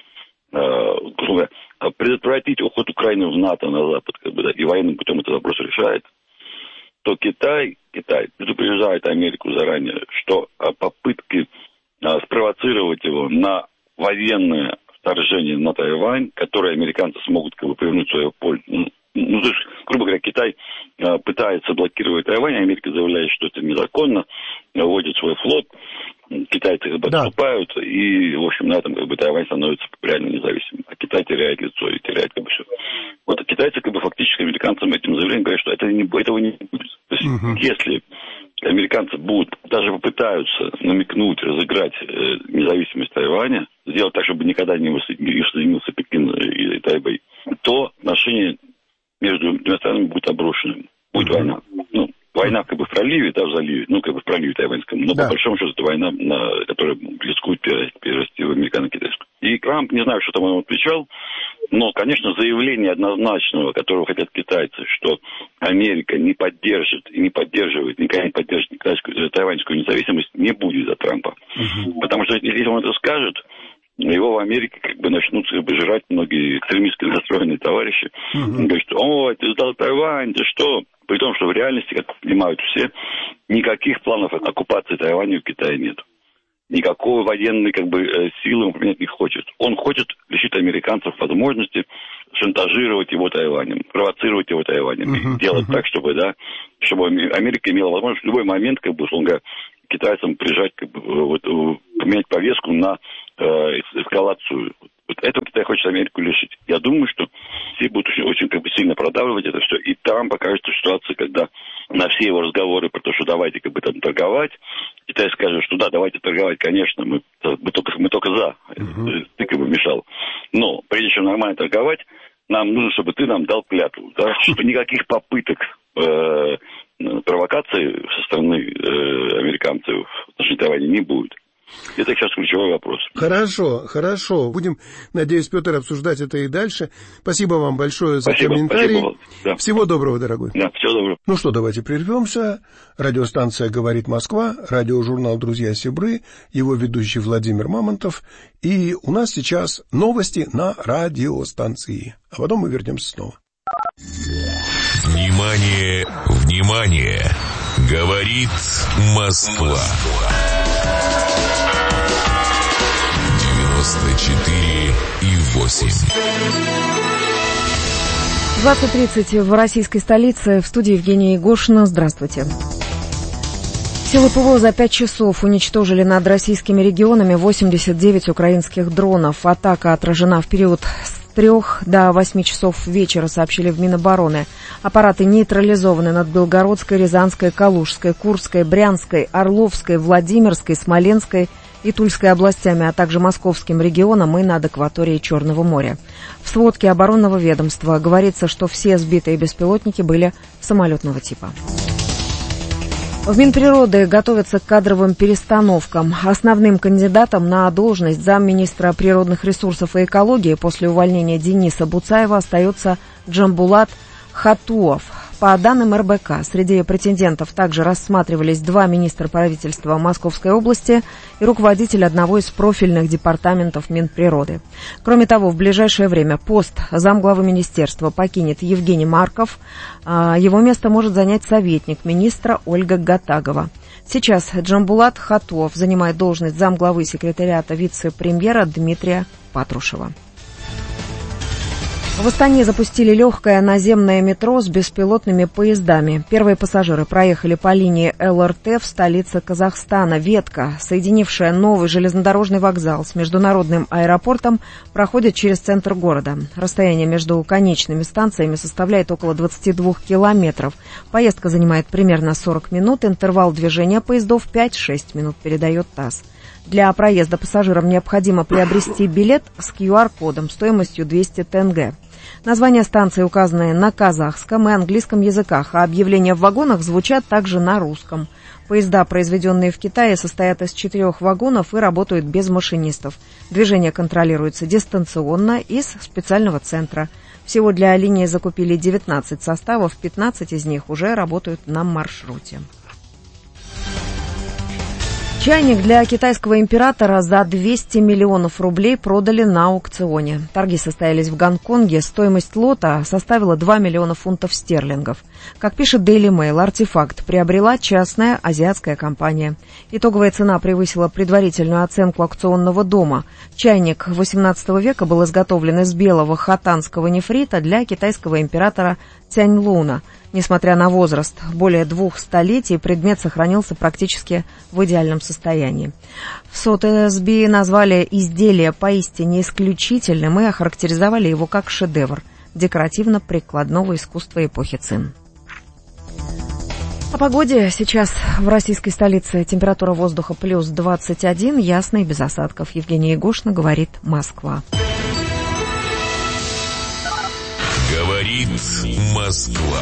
предотвратить уход Украины в НАТО на Запад, и военным путем этот вопрос решает, то Китай предупреждает Америку заранее, что попытки спровоцировать его на военное вторжение на Тайвань, которое американцы смогут повернуть в свою пользу. Грубо говоря, Китай пытается блокировать Тайвань, Америка заявляет, что это незаконно, вводит свой флот, китайцы отступают, и, в общем, на этом Тайвань становится реально независимым. А Китай теряет лицо и теряет все. Китайцы фактически американцам этим заявлением говорят, что этого не будет. То есть, если американцы будут, даже попытаются намекнуть, разыграть независимость Тайваня, сделать так, чтобы никогда не соединился Пекин и Тайбэй, то отношения между двумя странами будут обрушены. Будет война. Ну, война как бы в проливе, да, в заливе, ну, как бы в проливе тайваньском, но по большому счету это война, которая рискует перерасти в американо-китайскую. И Трамп, не знаю, что там он отвечал, но, конечно, заявление однозначного, которого хотят китайцы, что Америка не поддержит и не поддерживает, никогда не поддержит тайваньскую независимость, не будет за Трампа. Потому что если он это скажет, его в Америке как бы начнут как бы жрать многие экстремистски настроенные товарищи. Он говорит, что «Ой, ты сдал Тайвань, ты что?» При том, что в реальности, как понимают все, никаких планов оккупации Тайваня у Китая нет. Никакой военной как бы силы он применять не хочет. Он хочет лишить американцев возможности шантажировать его Тайванем, провоцировать его Тайванем, делать так, чтобы Америка имела возможность в любой момент, как бы, условно говоря, китайцам прижать, как бы, поменять повестку на эскалацию. Вот этого Китай хочет Америку лишить. Я думаю, что все будут очень как бы сильно продавливать это все. И там покажется ситуация, когда на все его разговоры про то, что давайте как бы там торговать, Китай скажет, что да, давайте торговать, конечно, мы только за. Ты как бы мешал. Но прежде чем нормально торговать, нам нужно, чтобы ты нам дал клятву. Да? Что никаких попыток провокации со стороны американцев в отношении Тайваня не будет. Это сейчас ключевой вопрос. Хорошо. Будем, надеюсь, Петр, обсуждать это и дальше. Спасибо вам большое за комментарий. Да. Всего доброго, дорогой. Да, всего доброго. Ну что, давайте прервемся. Радиостанция «Говорит Москва», радиожурнал «Друзья Сибры», его ведущий Владимир Мамонтов. И у нас сейчас новости на радиостанции. А потом мы вернемся снова. Внимание, внимание! Говорит Москва. 94,8. 20:30 в российской столице. В студии Евгения Егошина. Здравствуйте. Силы ПВО за 5 часов уничтожили над российскими регионами 89 украинских дронов. Атака отражена в период с 3 до 8 часов вечера, сообщили в Минобороны. Аппараты нейтрализованы над Белгородской, Рязанской, Калужской, Курской, Брянской, Орловской, Владимирской, Смоленской и Тульской областями, а также Московским регионом и над акваторией Черного моря. В сводке оборонного ведомства говорится, что все сбитые беспилотники были самолетного типа. В Минприроды готовятся к кадровым перестановкам. Основным кандидатом на должность замминистра природных ресурсов и экологии после увольнения Дениса Буцаева остается Джамбулат Хатуов. По данным РБК, среди претендентов также рассматривались 2 министра правительства Московской области и руководитель одного из профильных департаментов Минприроды. Кроме того, в ближайшее время пост замглавы министерства покинет Евгений Марков. Его место может занять советник министра Ольга Гатагова. Сейчас Джамбулат Хатуов занимает должность замглавы секретариата вице-премьера Дмитрия Патрушева. В Астане запустили легкое наземное метро с беспилотными поездами. Первые пассажиры проехали по линии ЛРТ в столице Казахстана. Ветка, соединившая новый железнодорожный вокзал с международным аэропортом, проходит через центр города. Расстояние между конечными станциями составляет около 22 километров. Поездка занимает примерно 40 минут. Интервал движения поездов 5-6 минут, передает ТАСС. Для проезда пассажирам необходимо приобрести билет с QR-кодом стоимостью 200 тенге. Названия станции указаны на казахском и английском языках, а объявления в вагонах звучат также на русском. Поезда, произведенные в Китае, состоят из 4 вагонов и работают без машинистов. Движение контролируется дистанционно из специального центра. Всего для линии закупили 19 составов, 15 из них уже работают на маршруте. Чайник для китайского императора за 200 миллионов рублей продали на аукционе. Торги состоялись в Гонконге. Стоимость лота составила 2 миллиона фунтов стерлингов. Как пишет Daily Mail, артефакт приобрела частная азиатская компания. Итоговая цена превысила предварительную оценку аукционного дома. Чайник XVIII века был изготовлен из белого хотанского нефрита для китайского императора Цяньлуна. Несмотря на возраст более 2 столетий, предмет сохранился практически в идеальном состоянии. В Соtheby's назвали изделие поистине исключительным и охарактеризовали его как шедевр декоративно-прикладного искусства эпохи Цин. погоде. Сейчас в российской столице температура воздуха плюс 21, ясно и без осадков. Евгения Егошина, говорит Москва. Говорит Москва.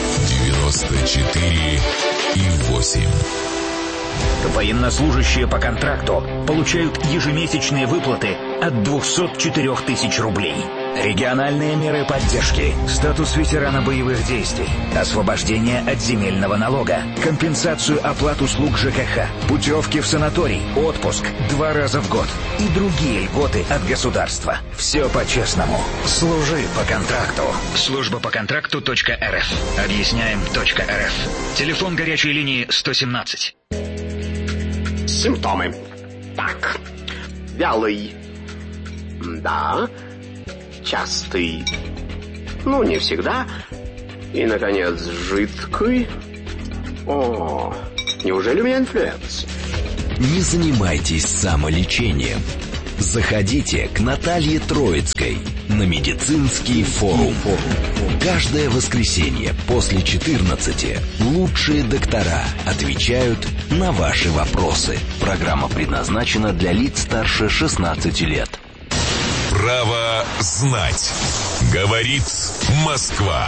94,8. Военнослужащие по контракту получают ежемесячные выплаты от 204 тысяч рублей. Региональные меры поддержки, статус ветерана боевых действий, освобождение от земельного налога, компенсацию оплат услуг ЖКХ, путевки в санаторий, отпуск 2 раза в год и другие льготы от государства. Все по-честному. Служи по контракту. Служба по контракту.рф. Объясняем.рф. Телефон горячей линии 117. Симптомы. Так. Вялый. Да. Частый. Ну, не всегда. И, наконец, жидкий. О, неужели у меня инфлюенс? Не занимайтесь самолечением. Заходите к Наталье Троицкой на медицинский форум. Каждое воскресенье после 14 лучшие доктора отвечают на ваши вопросы. Программа предназначена для лиц старше 16 лет. Право знать. Говорит Москва.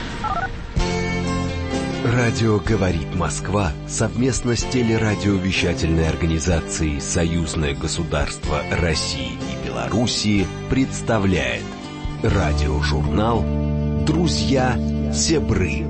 Радио «Говорит Москва» совместно с телерадиовещательной организацией «Союзное государство России и Белоруссии» представляет радиожурнал «Друзья Сябры».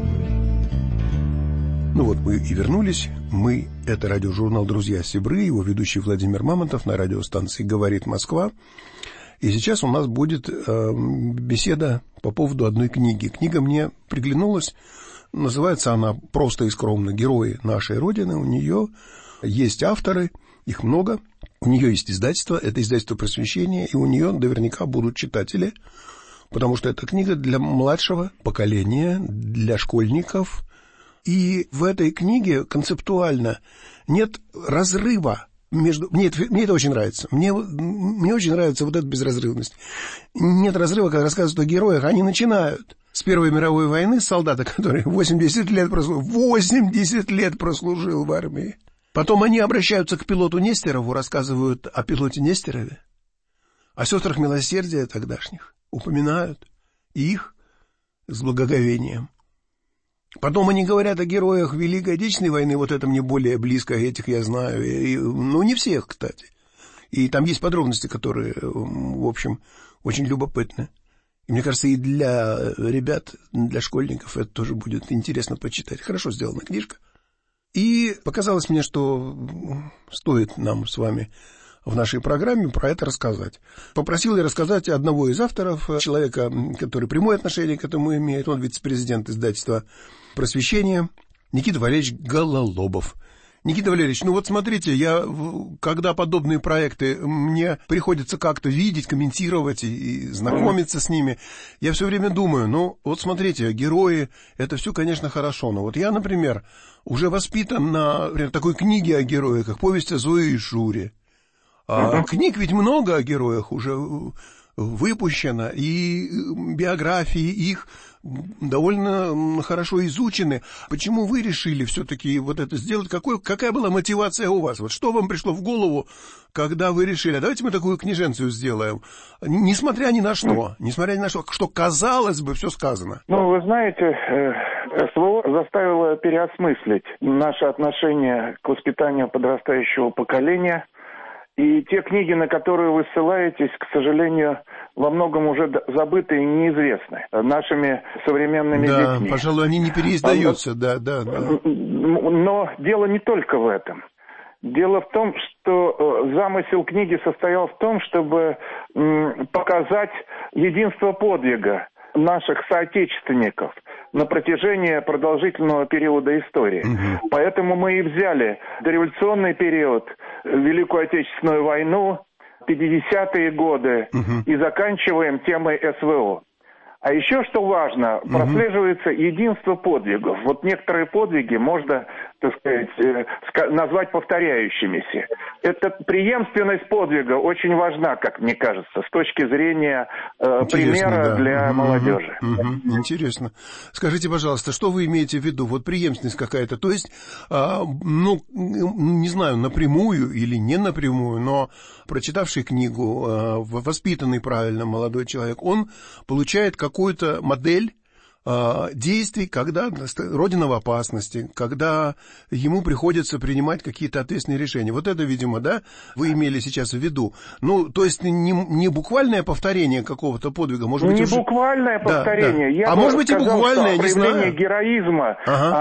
Ну вот мы и вернулись. Это радиожурнал «Друзья Сябры», его ведущий Владимир Мамонтов на радиостанции «Говорит Москва». И сейчас у нас будет беседа по поводу одной книги. Книга мне приглянулась. Называется она просто и скромно «Герои нашей Родины». У нее есть авторы, их много. У нее есть издательство, это издательство «Просвещение», и у нее наверняка будут читатели, потому что это книга для младшего поколения, для школьников. И в этой книге концептуально нет разрыва между... Мне это очень нравится. Мне очень нравится вот эта безразрывность. Нет разрыва, когда рассказывают о героях. Они начинают с Первой мировой войны, с солдата, который 80 лет прослужил в армии. Потом они обращаются к пилоту Нестерову, рассказывают о пилоте Нестерове, о сестрах милосердия тогдашних, упоминают их с благоговением. Потом они говорят о героях Великой Отечественной войны, вот это мне более близко, этих я знаю, ну, не всех, кстати. И там есть подробности, которые, в общем, очень любопытны. И мне кажется, и для ребят, для школьников это тоже будет интересно почитать. Хорошо сделана книжка. И показалось мне, что стоит нам с вами в нашей программе про это рассказать. Попросил я рассказать одного из авторов, человека, который прямое отношение к этому имеет. Он вице-президент издательства «Просвещение», Никита Валерьевич Гололобов. Никита Валерьевич, ну вот смотрите, когда подобные проекты мне приходится как-то видеть, комментировать и знакомиться с ними, я все время думаю, ну вот смотрите, герои, это все, конечно, хорошо, но вот я, например, уже воспитан на, например, такой книге о героях, как «Повесть о Зое и Шуре». Книг ведь много о героях уже выпущено, и биографии их довольно хорошо изучены. Почему вы решили все-таки вот это сделать? Какая была мотивация у вас? Вот что вам пришло в голову, когда вы решили, давайте мы такую книженцию сделаем, несмотря ни на что, что, казалось бы, все сказано? Ну, вы знаете, СВО заставило переосмыслить наше отношение к воспитанию подрастающего поколения. И те книги, на которые вы ссылаетесь, к сожалению, во многом уже забыты и неизвестны нашими современными детьми. Да, пожалуй, они не переиздаются, да. Но дело не только в этом. Дело в том, что замысел книги состоял в том, чтобы показать единство подвига наших соотечественников на протяжении продолжительного периода истории. Поэтому мы и взяли дореволюционный период, Великую Отечественную войну, 50-е годы и заканчиваем темой СВО. А еще, что важно, прослеживается единство подвигов. Вот некоторые подвиги можно так сказать, назвать повторяющимися. Эта преемственность подвига очень важна, как мне кажется, с точки зрения примера для молодежи. Интересно. Скажите, пожалуйста, что вы имеете в виду? Вот преемственность какая-то. То есть, не знаю, напрямую или не напрямую, но прочитавший книгу, воспитанный правильно молодой человек, он получает какую-то модель действий, когда Родина в опасности, когда ему приходится принимать какие-то ответственные решения. Вот это, видимо, да, вы имели сейчас в виду. Ну, то есть не буквальное повторение какого-то подвига, может быть, не уже... буквальное повторение. Да. Я может быть, и буквальное, не знаю. Проявление героизма,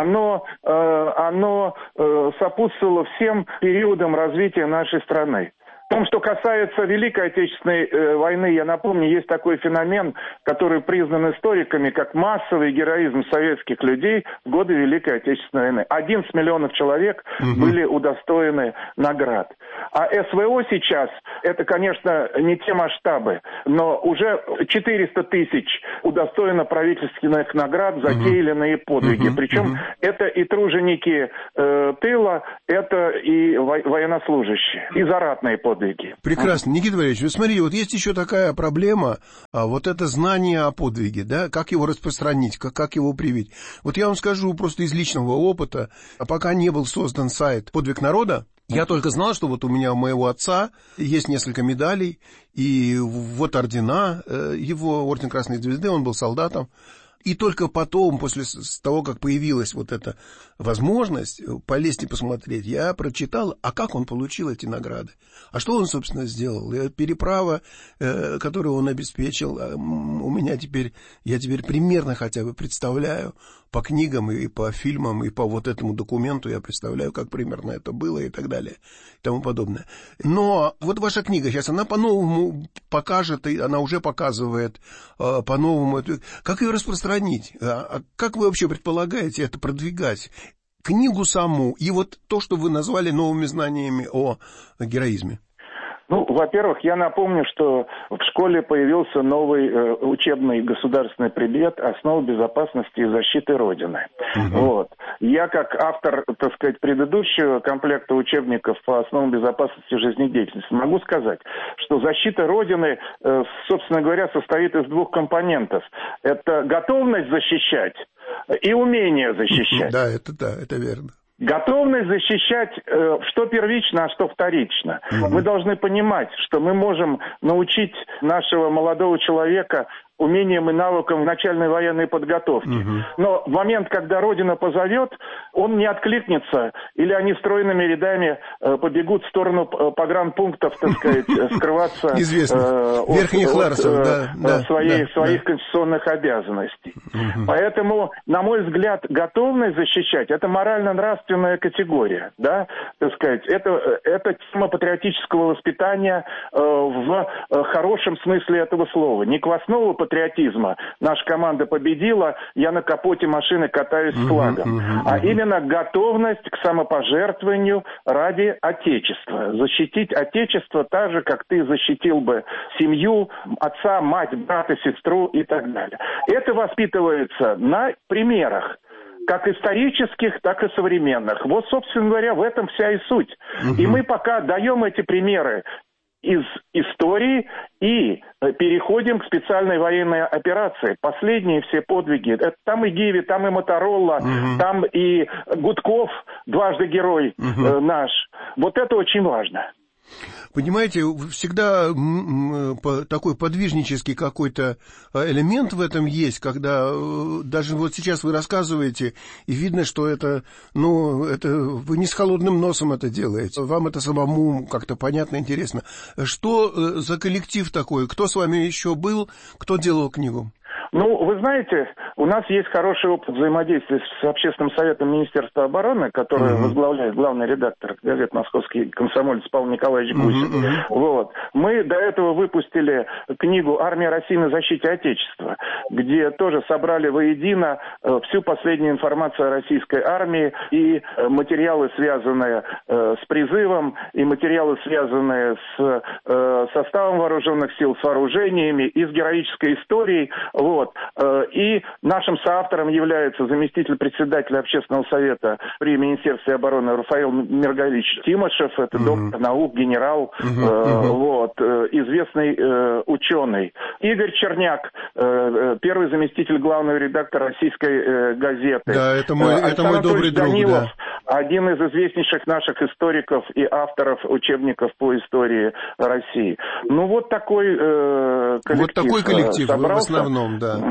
оно сопутствовало всем периодам развития нашей страны. В том, что касается Великой Отечественной войны, я напомню, есть такой феномен, который признан историками как массовый героизм советских людей в годы Великой Отечественной войны. 11 миллионов человек были удостоены наград. А СВО сейчас, это, конечно, не те масштабы, но уже 400 тысяч удостоено правительственных наград за те или иные подвиги. Причем это и труженики тыла, это и военнослужащие, и заратные подвиги. Прекрасно. Никита Валерьевич, вы смотрите, вот есть еще такая проблема, вот это знание о подвиге, да, как его распространить, как его привить. Вот я вам скажу просто из личного опыта, пока не был создан сайт «Подвиг народа», я только знал, что вот у меня, у моего отца, есть несколько медалей, и вот ордена, его орден Красной Звезды, он был солдатом. И только потом, после того, как появилась вот эта возможность полезть и посмотреть, я прочитал, а как он получил эти награды, а что он, собственно, сделал. И переправа, которую он обеспечил, у меня теперь, я теперь примерно хотя бы представляю по книгам и по фильмам, и по вот этому документу я представляю, как примерно это было и так далее, и тому подобное. Но вот ваша книга сейчас, она по-новому покажет, и она уже показывает по-новому. Как ее распространить? Как вы вообще предполагаете это продвигать? Книгу саму и вот то, что вы назвали новыми знаниями о героизме. Ну, во-первых, я напомню, что в школе появился новый учебный государственный предмет «Основы безопасности и защиты Родины». Вот. Я, как автор, так сказать, предыдущего комплекта учебников по основам безопасности жизнедеятельности, могу сказать, что защита Родины, собственно говоря, состоит из двух компонентов. Это готовность защищать и умение защищать. Да, это верно. Готовность защищать, что первично, а что вторично. Мы должны понимать, что мы можем научить нашего молодого человека умениям и навыкам в начальной военной подготовке. Но в момент, когда Родина позовет, он не откликнется, или они стройными рядами побегут в сторону погранпунктов, так сказать, скрываться от своих конституционных обязанностей. Поэтому, на мой взгляд, готовность защищать – это морально-нравственная категория, да, так сказать, это тема патриотического воспитания в хорошем смысле этого слова. Не квасного патриотизма. Наша команда победила, я на капоте машины катаюсь с флагом. А именно готовность к самопожертвованию ради Отечества. Защитить Отечество так же, как ты защитил бы семью, отца, мать, брата, сестру и так далее. Это воспитывается на примерах. Как исторических, так и современных. Вот, собственно говоря, в этом вся и суть. И мы пока даем эти примеры из истории и переходим к специальной военной операции. Последние все подвиги. Это там и Гиви, там и Моторолла, там и Гудков, дважды герой наш. Вот это очень важно. Понимаете, всегда такой подвижнический какой-то элемент в этом есть, когда даже вот сейчас вы рассказываете, и видно, что это вы не с холодным носом это делаете, вам это самому как-то понятно, интересно. Что за коллектив такой? Кто с вами еще был? Кто делал книгу? Ну, вы знаете, у нас есть хороший опыт взаимодействия с Общественным советом Министерства обороны, который возглавляет главный редактор газет «Московский комсомолец» Павел Николаевич Гусев. Вот. Мы до этого выпустили книгу «Армия России на защите Отечества», где тоже собрали воедино всю последнюю информацию о российской армии и материалы, связанные с призывом, и материалы, связанные с составом вооруженных сил, с вооружениями и с героической историей. Вот. Вот. И нашим соавтором является заместитель председателя общественного совета при Министерстве обороны Рафаил Миргалич Тимошев, это доктор наук, генерал, вот, известный ученый. Игорь Черняк, первый заместитель главного редактора российской газеты. Да, это мой добрый друг, Данилов, да. Один из известнейших наших историков и авторов учебников по истории России. Ну, вот такой коллектив. Вот такой коллектив, собрался. В основном, да.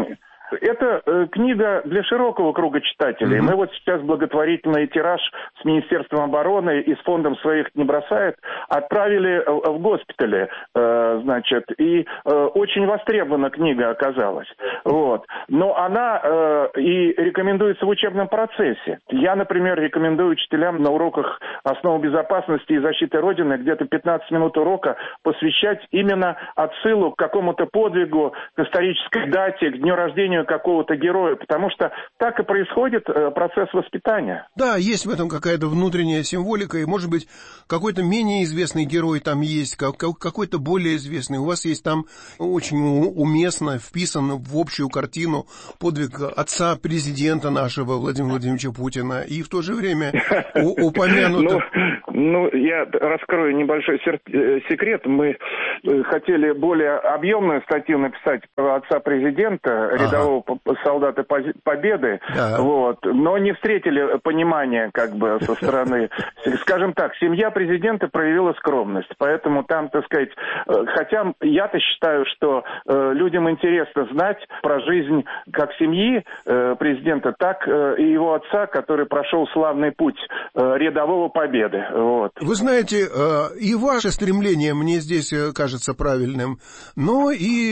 Это книга для широкого круга читателей. Мы вот сейчас благотворительный тираж с Министерством обороны и с фондом «Своих не бросает» отправили в госпитали, значит, и очень востребована книга оказалась. Вот. Но она и рекомендуется в учебном процессе. Я, например, рекомендую учителям на уроках основ безопасности и защиты Родины где-то 15 минут урока посвящать именно отсылу к какому-то подвигу, к исторической дате, к дню рождения какого-то героя, потому что так и происходит процесс воспитания. Да, есть в этом какая-то внутренняя символика, и, может быть, какой-то менее известный герой там есть, какой-то более известный. У вас есть там очень уместно вписан в общую картину подвиг отца президента нашего Владимира Владимировича Путина, и в то же время упомянуто... Ну, я раскрою небольшой секрет. Мы хотели более объемную статью написать про отца президента, рядового солдата Победы, вот, но не встретили понимания как бы со стороны. Скажем так, семья президента проявила скромность, поэтому там, так сказать, хотя я-то считаю, что людям интересно знать про жизнь как семьи президента, так и его отца, который прошел славный путь рядового Победы. Вот. Вы знаете, и ваше стремление мне здесь кажется правильным, но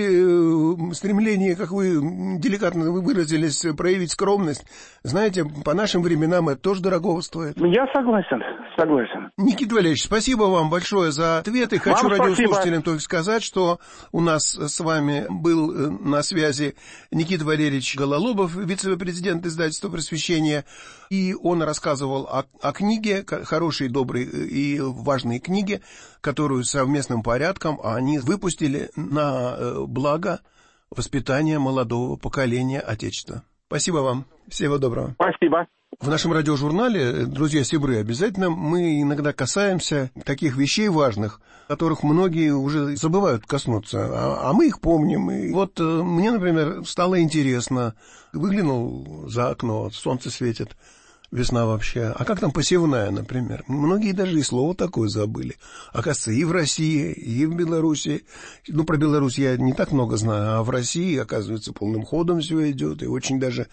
и стремление, как вы деликатно выразились, проявить скромность, знаете, по нашим временам это тоже дорого стоит. Я согласен. Никита Валерьевич, спасибо вам большое за ответы. Хочу радиослушателям только сказать, что у нас с вами был на связи Никита Валерьевич Гололобов, вице-президент издательства «Просвещение», и он рассказывал о книге, хорошей, доброй и важной книге, которую совместным порядком они выпустили на благо воспитания молодого поколения Отечества. Спасибо вам. Всего доброго. Спасибо. В нашем радиожурнале, друзья Сибры, обязательно мы иногда касаемся таких вещей важных, которых многие уже забывают коснуться, а мы их помним. И вот мне, например, стало интересно. Выглянул за окно, солнце светит. Весна вообще. А как там посевная, например? Многие даже и слово такое забыли. Оказывается, и в России, и в Беларуси. Ну, про Беларусь я не так много знаю, а в России, оказывается, полным ходом все идет. И очень даже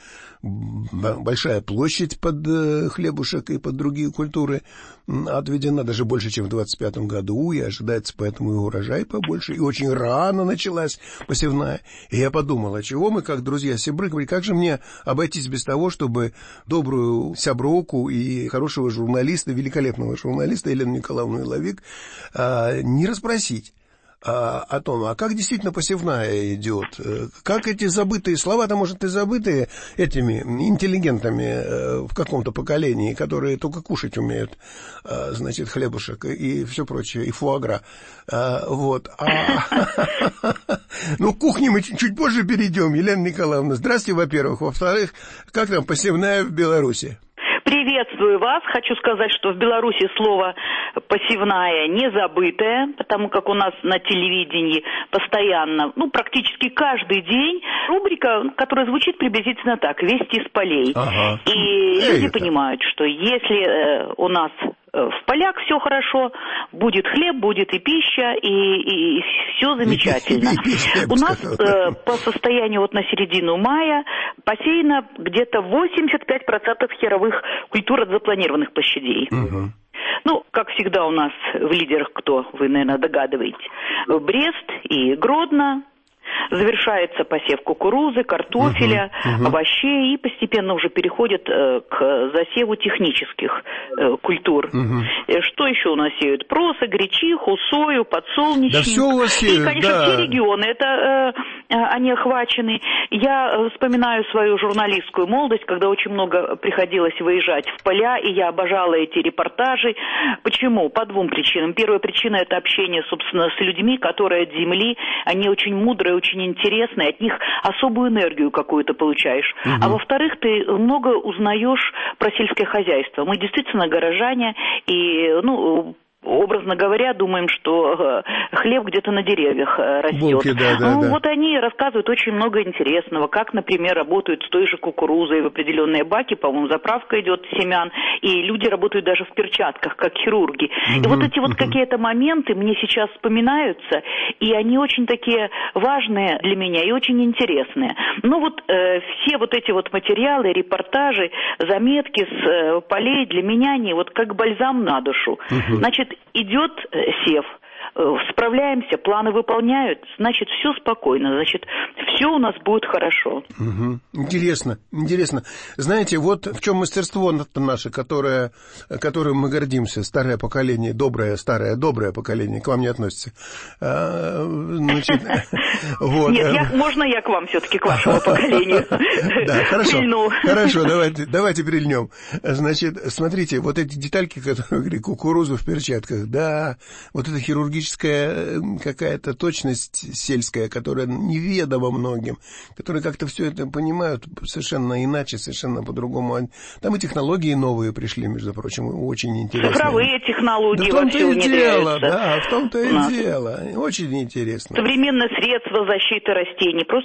большая площадь под хлебушек и под другие культуры отведена, даже больше, чем в 25 году. И ожидается поэтому и урожай побольше. И очень рано началась посевная. И я подумал, а чего мы, как друзья Сибры, как же мне обойтись без того, чтобы добрую сябровку и хорошего журналиста, великолепного журналиста Елену Николаевну Иловик не расспросить о том, а как действительно посевная идет, как эти забытые слова-то, может, и забытые этими интеллигентами в каком-то поколении, которые только кушать умеют, значит, хлебушек и все прочее, и фуагра. Вот. Ну, к кухне мы чуть позже перейдем. Елена Николаевна, здравствуйте, во-первых. Во-вторых, как там посевная в Беларуси? Приветствую вас. Хочу сказать, что в Беларуси слово «посевная» не забытое, потому как у нас на телевидении постоянно, практически каждый день рубрика, которая звучит приблизительно так: «Вести с полей». Ага. И люди понимают, что если у нас в полях все хорошо, будет хлеб, будет и пища, и все замечательно. У нас по состоянию на середину мая посеяно где-то 85% херовых культур от запланированных площадей. Как всегда у нас в лидерах кто, вы, наверное, догадываетесь, Брест и Гродно. Завершается посев кукурузы, картофеля, овощей, и постепенно уже переходит к засеву технических культур. Что еще у нас сеют? Просы, гречиху, сою, подсолнечник. Да все у вас сеют, и, конечно, все регионы. Это они охвачены. Я вспоминаю свою журналистскую молодость, когда очень много приходилось выезжать в поля, и я обожала эти репортажи. Почему? По двум причинам. Первая причина – это общение, собственно, с людьми, которые от земли, они очень мудрые, очень интересные, от них особую энергию какую-то получаешь. А во-вторых, ты много узнаешь про сельское хозяйство. Мы действительно горожане, и, образно говоря, думаем, что хлеб где-то на деревьях растет. Булки, да. Вот они рассказывают очень много интересного, как, например, работают с той же кукурузой в определенные баки, по-моему, заправка идет семян, и люди работают даже в перчатках, как хирурги. И вот эти вот какие-то моменты мне сейчас вспоминаются, и они очень такие важные для меня и очень интересные. Все вот эти вот материалы, репортажи, заметки с полей для меня они вот как бальзам на душу. Значит, идет сев, справляемся, планы выполняют, значит, все спокойно, значит, все у нас будет хорошо. Интересно. Знаете, вот в чем мастерство наше, которым мы гордимся, старое поколение, доброе поколение, к вам не относится. Значит, вот. Нет, можно я к вам все-таки, к вашему поколению? Да, хорошо, давайте прильнем. Значит, смотрите, вот эти детальки, которые говорили, кукурузу в перчатках, да, вот это хирургическая какая-то точность сельская, которая неведома многим, которые как-то все это понимают совершенно иначе, совершенно по-другому. Там и технологии новые пришли, между прочим, очень интересные. Цифровые технологии вообще внедряются. В том-то и дело. Очень интересно. Современные средства защиты растений. Просто